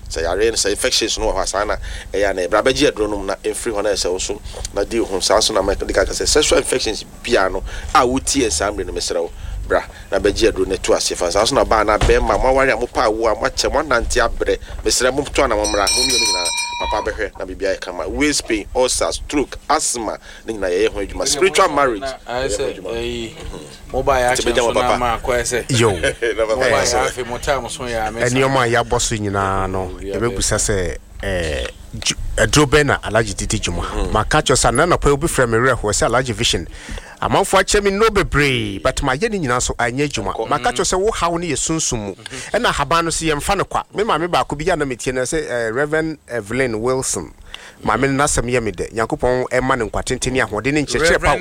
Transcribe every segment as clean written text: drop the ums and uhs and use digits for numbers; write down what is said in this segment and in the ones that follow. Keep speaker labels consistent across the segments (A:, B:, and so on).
A: say yare say infections no ho asana e ya na bra beji adronum na free ho na say so na di ho sanso na medical say sexual infections bia no a wuti ensambre no mesrew bra na beji adro ne to asefa sanso na ba na be ma wari amopa wo amache mo nante abre mesre mo to na momra mo mi no papa behwe na bibia kama waist pain ulcer stroke asthma na ye ho adwuma spiritual marriage
B: I say mobile action so na ma kwa say
C: yo
B: mobile afi mo time so ya me
C: eni o ma ya boso nyina no e be busa say adrobe na alaji titi juma maka cho sana na pa obi frame re ho say alaji vision amanfo achemi no bebre but ma ye ni nyina so anya juma maka cho say wo hawo ne yesunsum e na haba no se yemfa ne kwa me ma me ba ko bi ya na metie na say Reverend Evelyn Wilson ma me na sam ye me de yakopon e ma ne nkwatenteni ahode ne ncheche pa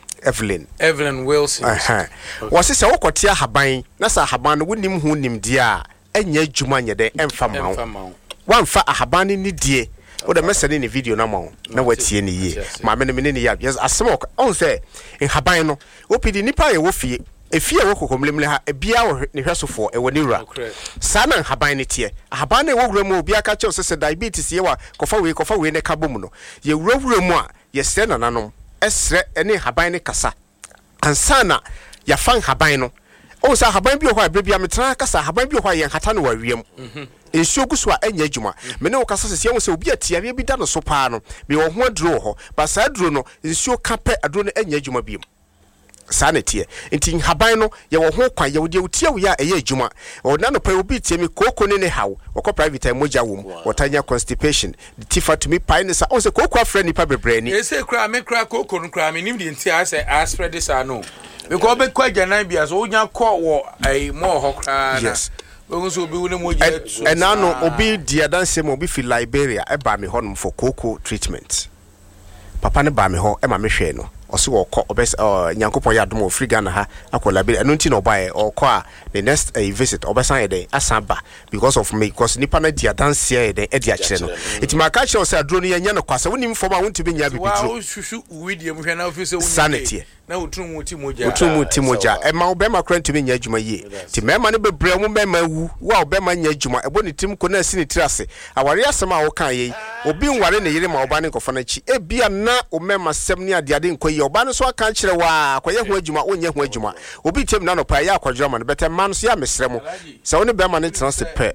C: Evelyn Wilson wase se wokotia haban na sa haban no wonim hu nim dia anya juma nye de emfa mawo wanfa ahaban ni die o da mesane ni video na mawo na watie ni ye ma me ne ya yes asemo on say in haban no opidi nipa ye wo fie efie wo kokomlemle ha ebia wo ne hwesofo e woni wura sana haban ne tie haban ne wo wura mu obi aka che se diabetes ye wa kofa we ne kabom no ye wura mu a ye se nananom esre ene haban ne kasa ansana ya fan haban no o sa haban bi ho a brebia metra kasa haban bi ho a ye hata no wawiem ensuo guso a enya adwuma me ne wo kasa se ye wo se obi atia bi da no so paa no me wo ho aduro ho ba sa aduro no ensuo kape aduro no enya adwuma bi sanity enti haban no ye wo ho kwan ye wo de utie wo ya eye adwuma o na no pa obi tie me koko ne hawo wo private time moja wo wotanya constipation the tifa to me pine sa o se koko afra nipa bebrani
B: e se kra me kra koko no kra me nim de nti a se spread this ano because be kwa janan bia so onya ko wo ai mo ho kra na we so obi wona moja
C: enano obi dia danse mo obi fi Liberia e ba me honum for koko treatment papa ne ba me ho e ma me hwe no osi wo ko obes nyankopon ya dom ofri Ghana ha akola be eno nti no ba e okọ a the next visit obesan ye den asamba because of me because nipa na dia dance ye den e dia kire no etima ka kire o se adro no ye nya no kwasa woni mfoma wonti be nya bibidro
B: wa hwehwu widie mhwe na ofise woni
C: sanity
B: na utrumu ti moja
C: e ma obema krantu be nya adwuma ye ti mema ne bebre mu mema wu wa obema nya adwuma ebo ne tim ko na asi ne tirase aware asema wo kan ye obi nware ne yire ma oba ne nkofo na chi e bia na o mema sem ne ade ade nkoyi oba no so aka kire wa akoye ho adwuma onye ho adwuma obi tem na no pa ya akwadwuma ma no bete man so ya mesre mu se woni bema ne tirase pe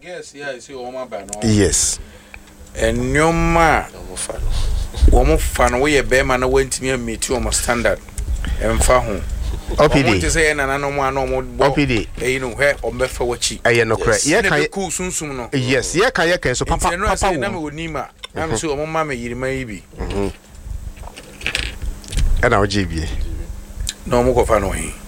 C: yes
B: enyoma wo mo fa no we bema na wantimi ameti o mo standard emfa ho
C: OPD
B: what say na no mo ano mo
C: OPD
B: e no hwe o mefa wachi
C: eye no kra ye kan
B: ku sunsum no
C: yes ye kan so papa
B: na me wonima na me so o mo ma me yirima yi bi
C: ana o jebie
B: no mo ko fa no hi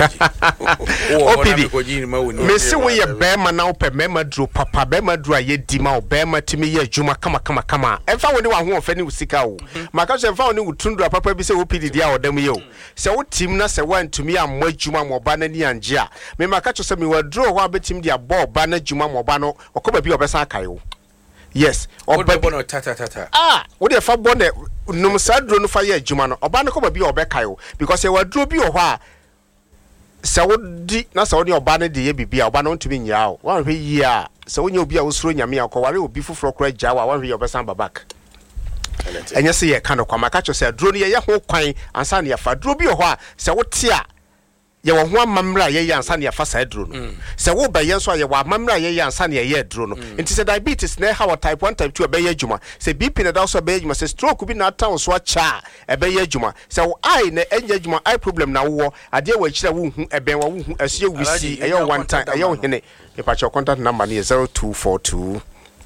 C: OPD me se we ye bema na ope mema dro papa bema dro aye di ma o bema timi ye adwuma kama emfa woni wa ho ofa ni usika wo maka so emfa woni utundro papa bi se OPD dia odam ye o se wo tim na se wantumi ammo adwuma mo ba na ni anje a me maka so se me wadro ho abetim dia bo ba na adwuma mo ba no okoba bi obesa akai wo yes
B: oba no tata
C: wo de fa bo ne num sadro no fa ye adwuma no oba no koba bi obekai wo because ye wadro bi o ho a Saudi na Saudi oba ne de ye bibia oba no ntumi nya o wan hwe yi a se wonya obi a wosuro nyame akọware obi fufuro kora jawa wan hwe ye obesan babak enye se ye kan kwa maka cho se dro ne ye ho kwan ansa ne ya fa dro bi ho a se wote a ye wo ho amamra ye ansa ne ya fa sa dro no se wo ba ye so ye wo amamra ye ansa ne ye dro no nti se diabetes na ha type 1 type 2 be ye adwuma se BP na da so be ye adwuma se stroke bi na town so cha e be ye adwuma se wo eye na enya adwuma eye problem na wo ade wa kire wo hu eben wa wo hu asie wisi e ye one time e ye wo hene e pa cho contact number ne 0242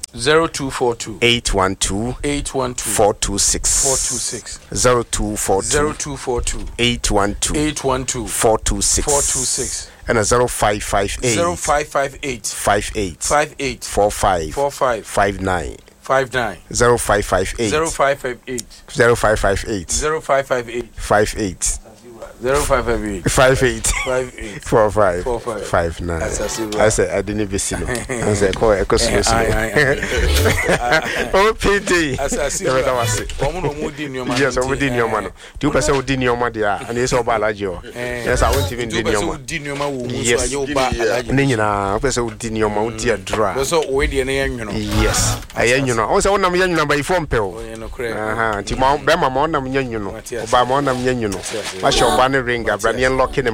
C: 812 426 0242 812 426 and 0558 58 45 59 0558 58 58 58 45 59. I said I didn't be seen. I said call a question. Oh PD. Yes, I'm within your man. 2% within your money, and it's all balajo. Yes, I won't even do your man. Yes, Nina, person within your mouth, dear dry. So, yes, I know. Also, I'm young number 4 pill. Timon Bema Monam, you know, Obama, you know. I shall banner ring, a brand locking